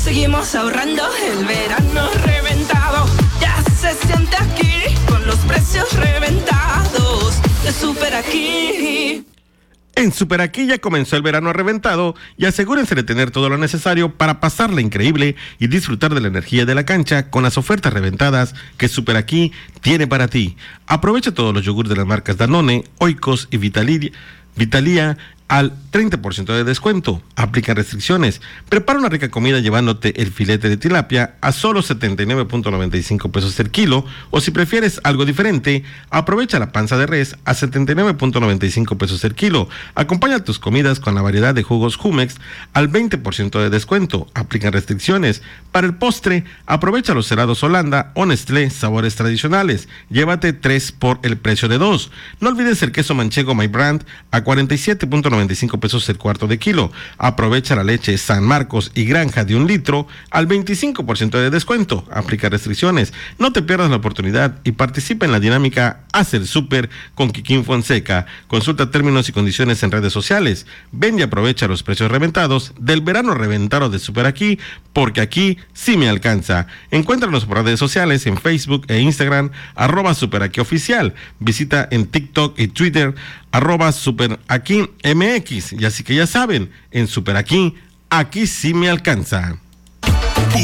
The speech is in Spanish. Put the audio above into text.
seguimos ahorrando. El verano reventado ya se siente aquí, con los precios reventados de Super Aquí. En Super Aquí ya comenzó el verano reventado y asegúrense de tener todo lo necesario para pasarla increíble y disfrutar de la energía de la cancha con las ofertas reventadas que Super Aquí tiene para ti. Aprovecha todos los yogures de las marcas Danone, Oikos y Vitalia al 30% de descuento. Aplican restricciones. Prepara una rica comida llevándote el filete de tilapia a solo 79.95 pesos el kilo, o si prefieres algo diferente, aprovecha la panza de res a 79.95 pesos el kilo. Acompaña tus comidas con la variedad de jugos Jumex al 20% de descuento. Aplican restricciones. Para el postre, aprovecha los helados Holanda o Nestlé sabores tradicionales. Llévate 3 por el precio de 2. No olvides el queso manchego My Brand a 47.95 pesos el cuarto de kilo. Aprovecha la leche San Marcos y Granja de 1 litro al 25% de descuento. Aplica restricciones. No te pierdas la oportunidad y participa en la dinámica Haz el Súper con Kikín Fonseca. Consulta términos y condiciones en redes sociales. Ven y aprovecha los precios reventados del verano reventado de Super Aquí, porque aquí sí me alcanza. Encuéntranos por redes sociales en Facebook e Instagram, @SuperAquíOficial. Visita en TikTok y Twitter, @SuperAquíMX. Y así que ya saben, en Super Aquí, aquí sí me alcanza.